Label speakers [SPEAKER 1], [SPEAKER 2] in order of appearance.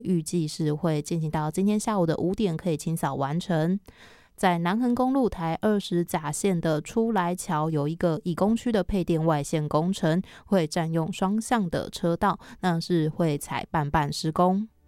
[SPEAKER 1] 预计是会进行到今天下午的5点可以清扫完成。在南横公路台20甲线的出来桥有一个以工区的配电外线工程，会占用双向的车道，那是会采半施工。